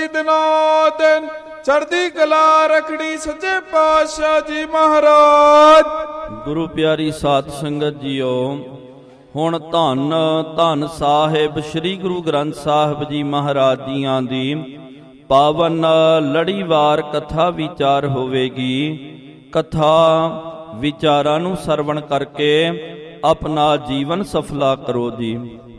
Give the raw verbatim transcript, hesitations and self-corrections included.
ਦਿਨੋ ਦਿਨ ਚੜ੍ਹਦੀ ਕਲਾ ਰਖੜੀ ਸੱਚੇ ਪਾਤਸ਼ਾਹ ਜੀ ਮਹਾਰਾਜ। ਗੁਰੂ ਪਿਆਰੀ ਸਾਧ ਸੰਗਤ ਜੀਓ, ਹੁਣ ਧੰਨ ਧੰਨ ਸਾਹਿਬ ਸ੍ਰੀ ਗੁਰੂ ਗ੍ਰੰਥ ਸਾਹਿਬ ਜੀ ਮਹਾਰਾਜ ਜੀਆਂ ਦੀ ਪਾਵਨ ਲੜੀਵਾਰ ਕਥਾ ਵਿਚਾਰ ਹੋਵੇਗੀ। ਕਥਾ ਵਿਚਾਰਾਂ ਨੂੰ ਸਰਵਣ ਕਰਕੇ ਆਪਣਾ ਜੀਵਨ ਸਫਲਾ ਕਰੋ ਜੀ।